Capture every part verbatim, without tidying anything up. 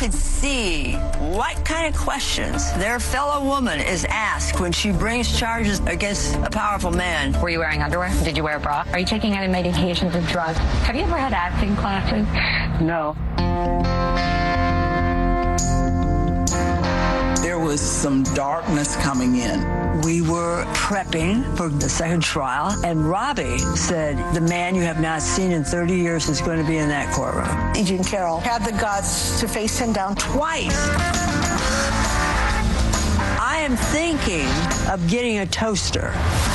could see what kind of questions their fellow woman is asked when she brings charges against a powerful man. Were you wearing underwear? Did you wear a bra? Are you taking any medications or drugs? Have you ever had acting classes? No. There was some darkness coming in. We were prepping for the second trial, and Robbie said, the man you have not seen in thirty years is going to be in that courtroom. E. Jean Carroll had the guts to face him down twice. I am thinking of getting a toaster.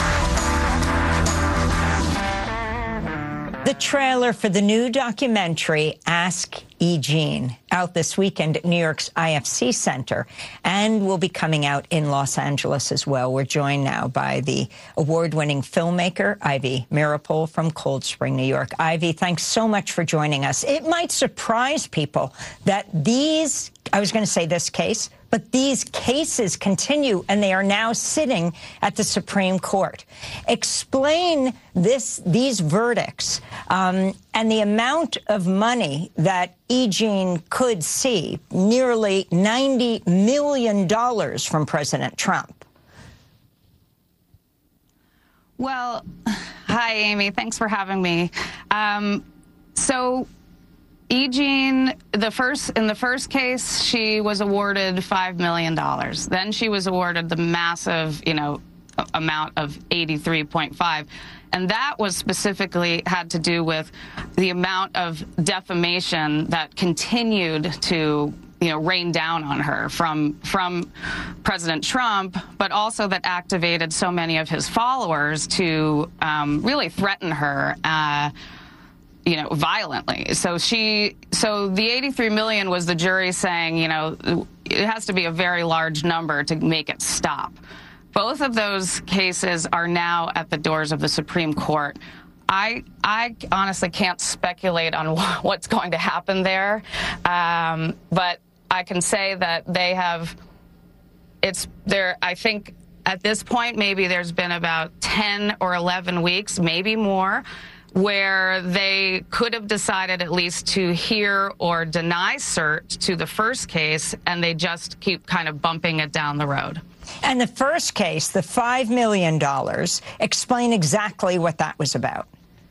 The trailer for the new documentary, Ask E. Jean, out this weekend at New York's I F C Center, and will be coming out in Los Angeles as well. We're joined now by the award-winning filmmaker, Ivy Meeropol from Cold Spring, New York. Ivy, thanks so much for joining us. It might surprise people that these, I was going to say this case, but these cases continue, and they are now sitting at the Supreme Court. Explain this, these verdicts um, and the amount of money that E. Jean could see, nearly ninety million dollars from President Trump. Well, hi, Amy. Thanks for having me. Um, so... E. Jean, the first in the first case, she was awarded five million dollars. Then she was awarded the massive, you know, amount of eighty-three point five, and that was specifically had to do with the amount of defamation that continued to, you know, rain down on her from from President Trump, but also that activated so many of his followers to um, really threaten her. Uh, you know, violently. So she, so the eighty-three million was the jury saying, you know, it has to be a very large number to make it stop. Both of those cases are now at the doors of the Supreme Court. I, I honestly can't speculate on what's going to happen there, um, but I can say that they have, it's there, I think at this point, maybe there's been about ten or eleven weeks, maybe more, where they could have decided at least to hear or deny cert to the first case, and they just keep kind of bumping it down the road. And the first case, the five million dollars, explain exactly what that was about.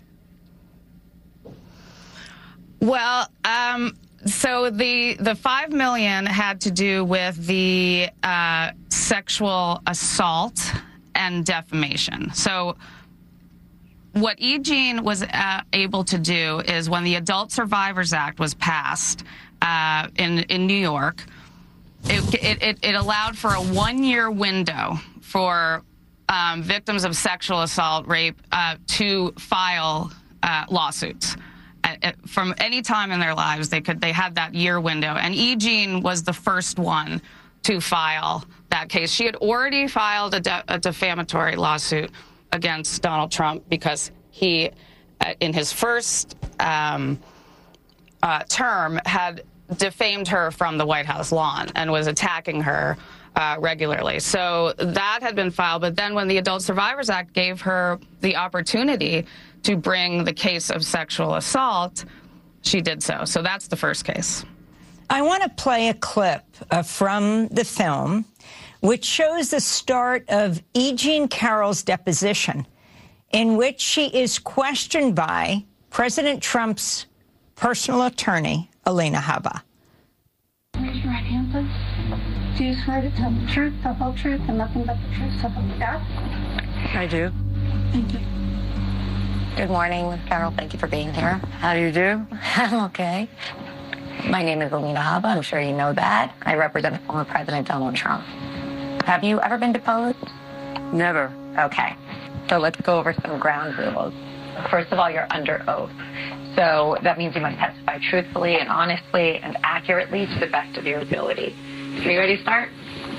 Well, um, so the the five million dollars had to do with the uh, sexual assault and defamation. So what E. Jean was uh, able to do is when the Adult Survivors Act was passed uh, in, in New York, it, it, it allowed for a one-year window for um, victims of sexual assault, rape, uh, to file uh, lawsuits. Uh, from any time in their lives, they could they had that year window. And E. Jean was the first one to file that case. She had already filed a, de a defamatory lawsuit against Donald Trump because he, uh, in his first um, uh, term, had defamed her from the White House lawn and was attacking her uh, regularly. So that had been filed. But then when the Adult Survivors Act gave her the opportunity to bring the case of sexual assault, she did so. So that's the first case. I want to play a clip uh, from the film, which shows the start of E. Jean Carroll's deposition, in which she is questioned by President Trump's personal attorney, Alina Habba. Raise your right hand, please. Do you swear to tell the truth, the whole truth, and nothing but the truth, so help you God? I do. Thank you. Good morning, Miz Carroll. Thank you for being here. How do you do? I'm okay. My name is Alina Habba. I'm sure you know that. I represent former President Donald Trump. Have you ever been deposed? Never. Okay. So let's go over some ground rules. First of all, you're under oath. So that means you must testify truthfully and honestly and accurately to the best of your ability. Are you ready to start?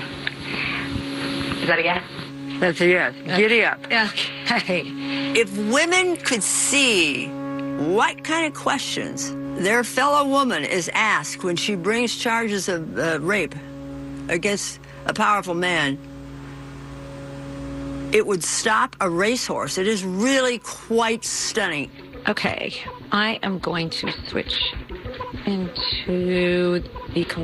Is that a yes? That's a yes. Giddy up. Yeah. Okay. If women could see what kind of questions their fellow woman is asked when she brings charges of uh, rape against a powerful man, it would stop a racehorse. It is really quite stunning. Okay, I am going to switch into the